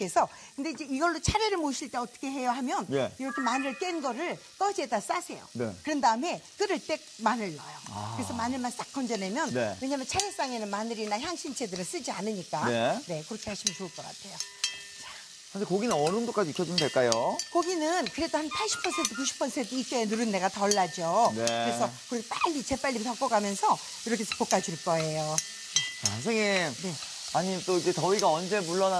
그래서 근데 이제 이걸로 차례를 모실 때 어떻게 해요 하면 예. 이렇게 마늘 깬 거를 떠지에다 싸세요. 네. 그런 다음에 끓을 때 마늘 넣어요. 그래서 마늘만 싹 건져내면 네. 왜냐면 차례상에는 마늘이나 향신채들을 쓰지 않으니까 네. 그렇게 하시면 좋을 것 같아요. 근데 고기는 어느 정도까지 익혀주면 될까요? 고기는 그래도 한 80% 90% 익혀야 누른내가 덜 나죠. 네. 그래서 그걸 재빨리 섞어가면서 이렇게 해서 볶아줄 거예요. 자, 선생님. 네. 아니 또 이제 더위가 언제 물러나